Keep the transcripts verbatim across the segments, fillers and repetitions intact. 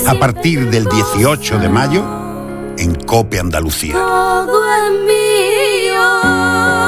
A partir del dieciocho de mayo, en COPE Andalucía. Todo es mío.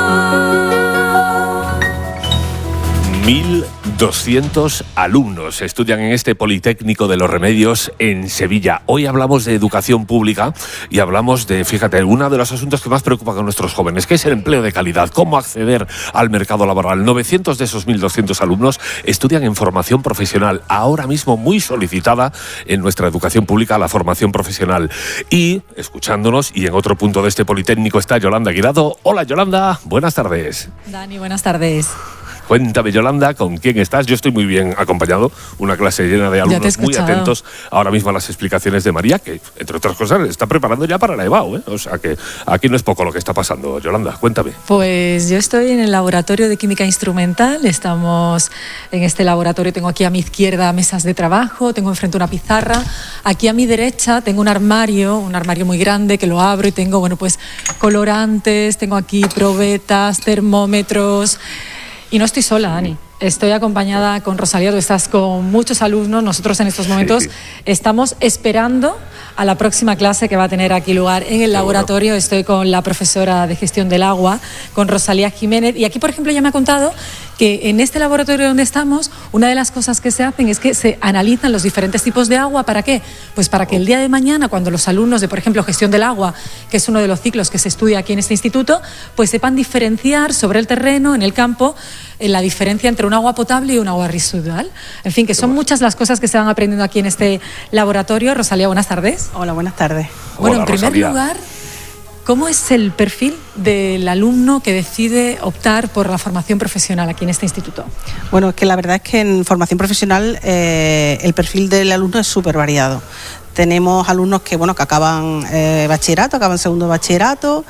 mil doscientos alumnos estudian en este Politécnico de los Remedios en Sevilla. Hoy hablamos de educación pública y hablamos de, fíjate, uno de los asuntos que más preocupan a nuestros jóvenes, que es el empleo de calidad, cómo acceder al mercado laboral. novecientos de esos mil doscientos alumnos estudian en formación profesional, ahora mismo muy solicitada en nuestra educación pública, la formación profesional. Y, escuchándonos, y en otro punto de este Politécnico está Yolanda Guirado. Hola, Yolanda, buenas tardes. Dani, buenas tardes. Cuéntame, Yolanda, ¿con quién estás? Yo estoy muy bien acompañado, una clase llena de alumnos muy atentos ahora mismo a las explicaciones de María, que, entre otras cosas, está preparando ya para la EBAU, ¿eh? O sea que aquí no es poco lo que está pasando. Yolanda, cuéntame. Pues yo estoy en el laboratorio de química instrumental, estamos en este laboratorio, tengo aquí a mi izquierda mesas de trabajo, tengo enfrente una pizarra, aquí a mi derecha tengo un armario, un armario muy grande que lo abro y tengo, bueno, pues colorantes, tengo aquí probetas, termómetros. Y no estoy sola, Dani. Estoy acompañada con Rosalía, tú estás con muchos alumnos. Nosotros en estos momentos sí. estamos esperando a la próxima clase que va a tener aquí lugar en el laboratorio. Bueno. Estoy con la profesora de gestión del agua, con Rosalía Jiménez. Y aquí, por ejemplo, ella me ha contado que en este laboratorio donde estamos, una de las cosas que se hacen es que se analizan los diferentes tipos de agua. ¿Para qué? Pues para que el día de mañana, cuando los alumnos de, por ejemplo, gestión del agua, que es uno de los ciclos que se estudia aquí en este instituto, pues sepan diferenciar sobre el terreno, en el campo, en la diferencia entre un agua potable y un agua residual. En fin, que son muchas las cosas que se van aprendiendo aquí en este laboratorio. Rosalía, buenas tardes. Hola, buenas tardes. Bueno, Hola, en primer Rosalía. lugar, ¿cómo es el perfil del alumno que decide optar por la formación profesional aquí en este instituto? Bueno, es que la verdad es que en formación profesional eh, el perfil del alumno es súper variado. Tenemos alumnos que, bueno, que acaban eh, bachillerato, acaban segundo de bachillerato.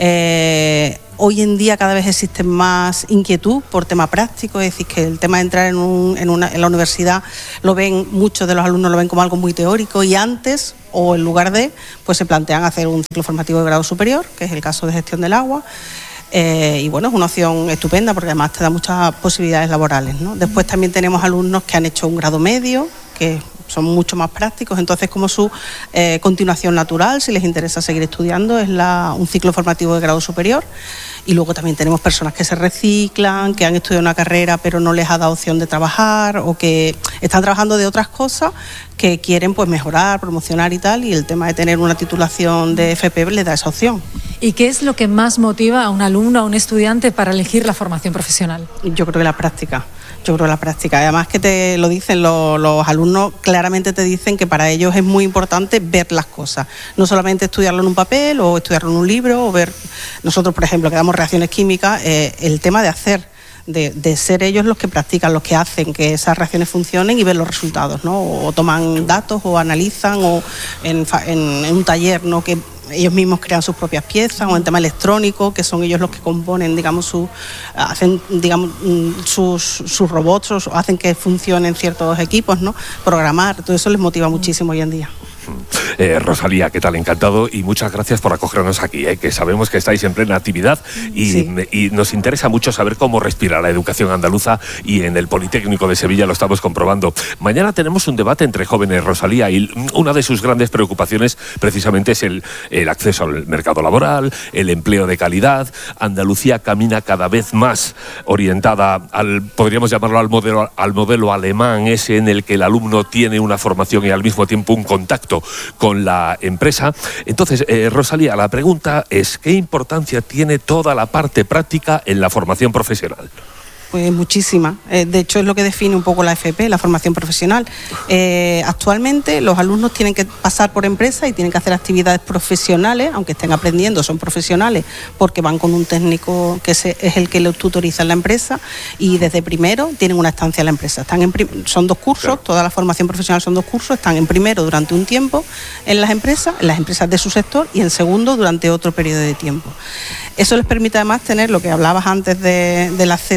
Eh, hoy en día cada vez existe más inquietud por tema práctico, es decir, que el tema de entrar en, un, en, una, en la universidad lo ven, muchos de los alumnos lo ven como algo muy teórico, y antes, o en lugar de, pues se plantean hacer un ciclo formativo de grado superior, que es el caso de gestión del agua. Eh, y bueno, es una opción estupenda porque además te da muchas posibilidades laborales, ¿no? Después también tenemos alumnos que han hecho un grado medio, que son mucho más prácticos, entonces como su eh, continuación natural, si les interesa seguir estudiando, es la, un ciclo formativo de grado superior. Y luego también tenemos personas que se reciclan, que han estudiado una carrera pero no les ha dado opción de trabajar, o que están trabajando de otras cosas que quieren pues mejorar, promocionar y tal, y el tema de tener una titulación de F P les da esa opción. ¿Y qué es lo que más motiva a un alumno, a un estudiante para elegir la formación profesional? Yo creo que la práctica. Yo creo que la práctica. Además que te lo dicen los, los alumnos, claramente te dicen que para ellos es muy importante ver las cosas. No solamente estudiarlo en un papel o estudiarlo en un libro o ver... Nosotros, por ejemplo, que damos reacciones químicas, eh, el tema de hacer, de, de ser ellos los que practican, los que hacen que esas reacciones funcionen y ver los resultados, ¿no? O toman datos o analizan, o en, en, en un taller, ¿no? Que ellos mismos crean sus propias piezas, o en tema electrónico, que son ellos los que componen, digamos, su, hacen, digamos, sus, sus robots, o hacen que funcionen ciertos equipos, ¿no? Programar, todo eso les motiva muchísimo hoy en día. Eh, Rosalía, ¿qué tal? Encantado y muchas gracias por acogernos aquí, eh, que sabemos que estáis en plena actividad y, sí. y nos interesa mucho saber cómo respira la educación andaluza, y en el Politécnico de Sevilla lo estamos comprobando. Mañana tenemos un debate entre jóvenes, Rosalía, y una de sus grandes preocupaciones precisamente es el, el acceso al mercado laboral, el empleo de calidad. Andalucía camina cada vez más orientada al, podríamos llamarlo al modelo, al modelo alemán, ese en el que el alumno tiene una formación y al mismo tiempo un contacto con la empresa. Entonces, eh, Rosalía, la pregunta es, ¿qué importancia tiene toda la parte práctica en la formación profesional? Pues muchísima. Eh, de hecho, es lo que define un poco la F P, la formación profesional. Eh, actualmente los alumnos tienen que pasar por empresas y tienen que hacer actividades profesionales, aunque estén aprendiendo, son profesionales, porque van con un técnico que se, es el que los tutoriza en la empresa, y desde primero tienen una estancia en la empresa. Están en prim- son dos cursos, claro. Toda la formación profesional son dos cursos, están en primero durante un tiempo en las empresas, en las empresas de su sector, y en segundo durante otro periodo de tiempo. Eso les permite además tener lo que hablabas antes de, del acceso al trabajo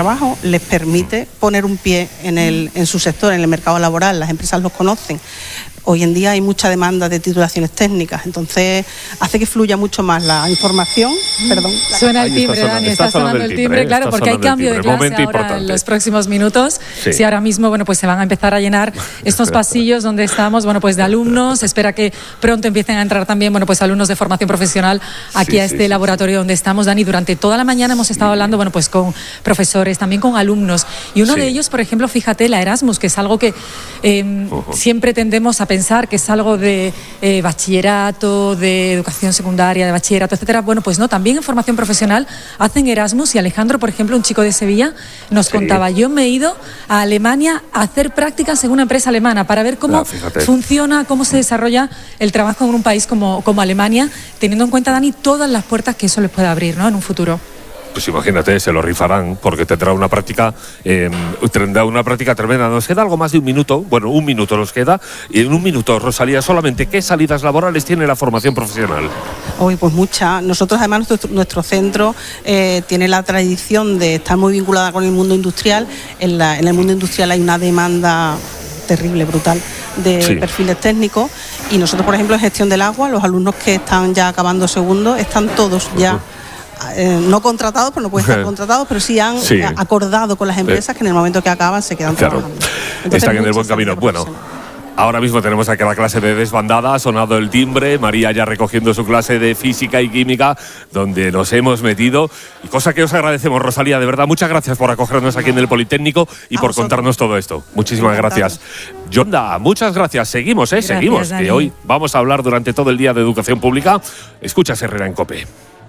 trabajo les permite poner un pie en, el, en su sector, en el mercado laboral. Las empresas los conocen. Hoy en día hay mucha demanda de titulaciones técnicas, entonces hace que fluya mucho más la información. Perdón. Suena el timbre, Dani, está, está sonando el timbre, timbre claro, porque hay cambio de clase ahora importante. En los próximos minutos. Sí. Si ahora mismo, bueno, pues se van a empezar a llenar estos pasillos donde estamos, bueno, pues de alumnos. Espera que pronto empiecen a entrar también, bueno, pues alumnos de formación profesional aquí sí, a este sí, laboratorio sí. donde estamos, Dani. Durante toda la mañana hemos estado hablando, bueno, pues con profesores, también con alumnos. Y uno sí. de ellos, por ejemplo, fíjate, la Erasmus, que es algo que eh, uh-huh. siempre tendemos a pensar que es algo de eh, bachillerato, de educación secundaria, de bachillerato, etcétera. Bueno, pues no, también en formación profesional hacen Erasmus y Alejandro, por ejemplo, un chico de Sevilla, nos sí. contaba, yo me he ido a Alemania a hacer prácticas en una empresa alemana para ver cómo ah, funciona, cómo se desarrolla el trabajo en un país como, como Alemania, teniendo en cuenta, Dani, todas las puertas que eso les puede abrir, ¿no?, en un futuro. Pues imagínate, se lo rifarán porque tendrá una práctica eh, tendrá una práctica tremenda. Nos queda algo más de un minuto, bueno, un minuto nos queda, y en un minuto, Rosalía, solamente, ¿qué salidas laborales tiene la formación profesional? Hoy, pues muchas. Nosotros, además, nuestro, nuestro centro eh, tiene la tradición de estar muy vinculada con el mundo industrial. En, la, en el mundo industrial hay una demanda terrible, brutal, de sí. perfiles técnicos, y nosotros, por ejemplo, en gestión del agua, los alumnos que están ya acabando segundo, están todos ya... Uh-huh. Eh, no contratados, pero no pueden estar contratados, pero sí han sí. acordado con las empresas que en el momento que acaban se quedan claro. trabajando. Entonces, están en el buen camino. Bueno, ahora mismo tenemos aquí la clase de desbandada, ha sonado el timbre, María ya recogiendo su clase de física y química, donde nos hemos metido, y cosa que os agradecemos, Rosalía, de verdad, muchas gracias por acogernos aquí en el Politécnico y por contarnos todo esto. Muchísimas gracias. Yolanda, muchas gracias. Seguimos, ¿eh? Gracias, Seguimos, Dani. Que hoy vamos a hablar durante todo el día de educación pública. Escuchas Herrera en COPE.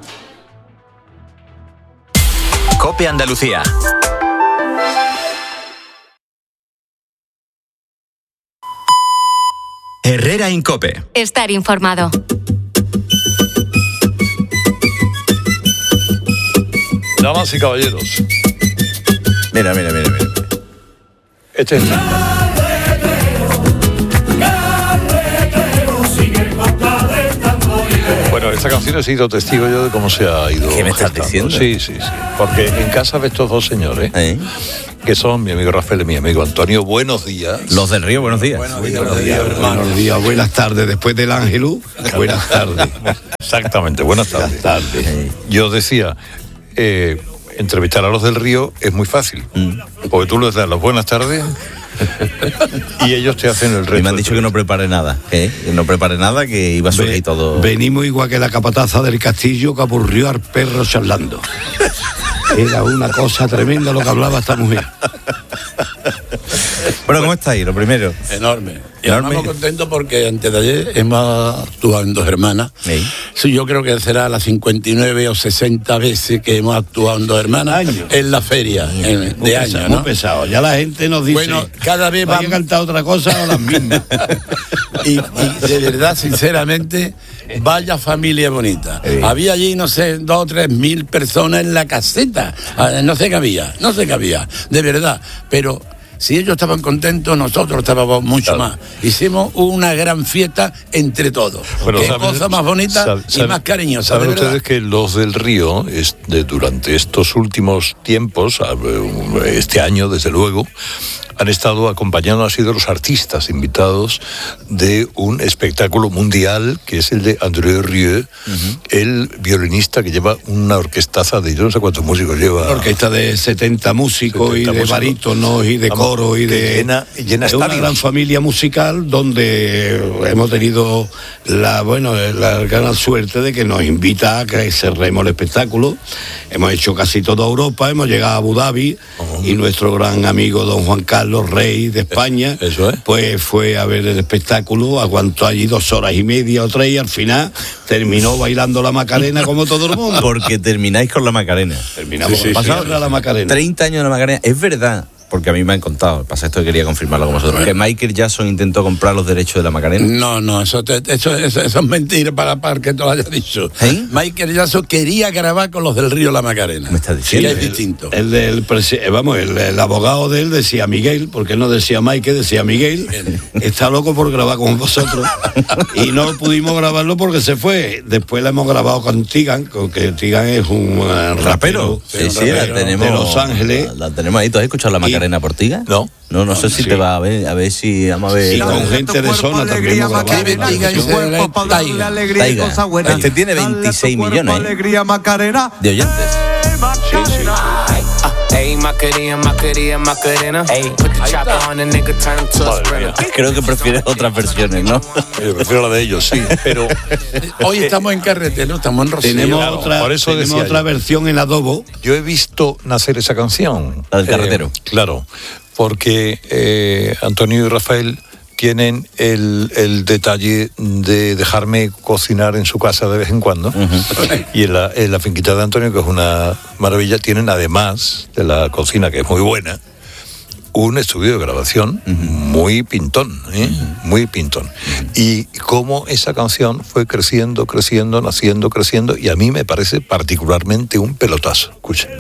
COPE Andalucía. Herrera en COPE. Estar informado. Damas y caballeros. Mira, mira, mira, mira. Este es el... Bueno, esta canción he sido testigo yo de cómo se ha ido. ¿Qué me estás gestando. diciendo? Sí, sí, sí. Porque en casa de estos dos señores, ¿Eh? que son mi amigo Rafael y mi amigo Antonio, buenos días. Los del Río, buenos días. Buenos días, buenos días, hermano. Buenos días, buenas tardes. Después del Ángelus, buenas tardes. Exactamente, buenas tardes. Buenas tardes. Yo decía, eh, entrevistar a los del Río es muy fácil, mm. porque tú les das las buenas tardes y ellos te hacen el resto. Y me han dicho que no prepare nada, ¿eh? Que no prepare nada, que iba a subir todo. Venimos igual que la capataza del castillo que aburrió al perro charlando. Era una cosa tremenda lo que hablaba esta mujer. Bueno, ¿cómo estáis? Lo primero. Enorme. Y estamos contentos porque antes de ayer hemos actuado en Dos Hermanas. ¿Sí? Sí, yo creo que será las cincuenta y nueve o sesenta veces que hemos actuado en Dos Hermanas año. en la feria en, de años, ¿no? Muy pesado. Ya la gente nos dice, bueno, cada vez va a cantar otra cosa o las mismas. y, y de verdad, sinceramente, vaya familia bonita. Sí. Había allí, no sé, dos o tres mil personas en la caseta. No sé qué había, no sé qué había, de verdad. Pero si ellos estaban contentos, nosotros estábamos mucho claro. más. Hicimos una gran fiesta entre todos. Bueno, qué saben, cosa más bonita saben, y más cariñosa. Saben ustedes que los del Río, este, durante estos últimos tiempos, este año desde luego, han estado acompañando, han sido los artistas invitados de un espectáculo mundial que es el de Andreu Rieu, uh-huh. el violinista que lleva una orquestaza de yo no sé cuántos músicos lleva. Una orquesta de setenta músicos setenta y de músicos. barítonos y de Vamos, coro y de llena, llena es una gran familia musical donde hemos tenido la bueno la gran suerte de que nos invita a que cerremos el espectáculo. Hemos hecho casi toda Europa, hemos llegado a Abu Dhabi uh-huh. y nuestro gran amigo don Juan Carlos, rey de España, Eso es. pues fue a ver el espectáculo, aguantó allí dos horas y media o tres y al final terminó bailando la Macarena como todo el mundo. Porque termináis con la Macarena. Terminamos sí, sí, pasando sí, sí, la Macarena. treinta años de la Macarena, es verdad. porque a mí me han contado, pasa esto que quería confirmarlo con vosotros, que Michael Jackson intentó comprar los derechos de la Macarena. No, no, eso, te, eso, eso, eso es mentira para, para que te lo haya dicho. ¿Eh? Michael Jackson quería grabar con los del Río La Macarena. ¿Me estás diciendo? Sí, es distinto. El del presi- vamos, el, el abogado de él decía Miguel, porque no decía Michael, decía Miguel. Está loco por grabar con vosotros. Y no pudimos grabarlo porque se fue. Después la hemos grabado con Tigan, que Tigan es un uh, rapero. Sí, sí, la tenemos. De Los Ángeles. La, la tenemos ahí. ¿Tú has escuchado la Macarena por Tiga? No. No, no sé si Sí. te va a ver, a ver si vamos a ver. Y con gente de zona también hemos grabado. Tigan. Taiga. Este tiene veintiséis millones Alegría Macarena. de oyentes. Sí, sí. Ey, Macarena, Macarena, Macarena. Ey, put the chopper on the nigga, turn him to a sprinter. Creo que prefieres otras versiones, ¿no? Yo prefiero la de ellos, sí, pero Hoy estamos en carretera, estamos en Rocío. Tenemos Claro, otra, por eso tenemos decía otra yo. versión en adobo. yo he visto nacer esa canción. La del carretero. Claro, porque eh, Antonio y Rafael tienen el, el detalle de dejarme cocinar en su casa de vez en cuando. Y en la, en la finquita de Antonio, que es una maravilla, tienen además de la cocina, que es muy buena, un estudio de grabación muy pintón, ¿eh? muy pintón. Y cómo esa canción fue creciendo, creciendo, naciendo, creciendo, y a mí me parece particularmente un pelotazo. Escuchen.